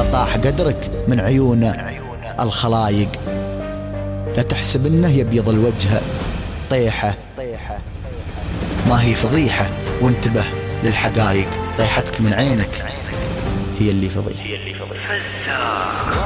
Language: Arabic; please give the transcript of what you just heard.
إلا طاح قدرك من عيون الخلايق. لا تحسب إنه يبيض الوجه طيحة، ما هي فضيحة، وانتبه للحقائق. طيحتك من عينك هي اللي فضيحة.